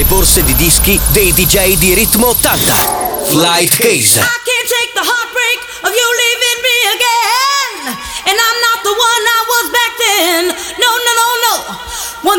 le borse di dischi dei DJ di Ritmo 80. Flight Case.